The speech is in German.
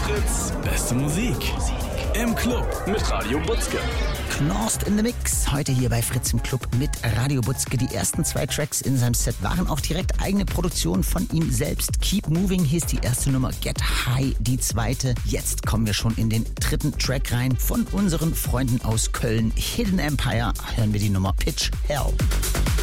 Fritz, beste Musik. Im Club mit Radio Butzke. Knorst in the Mix, heute hier bei Fritz im Club mit Radio Butzke. Die ersten 2 Tracks in seinem Set waren auch direkt eigene Produktionen von ihm selbst. Keep Moving hieß die erste Nummer, Get High die zweite. Jetzt kommen wir schon in den 3. Track rein. Von unseren Freunden aus Köln, Hidden Empire, hören wir die Nummer Pitch Hell.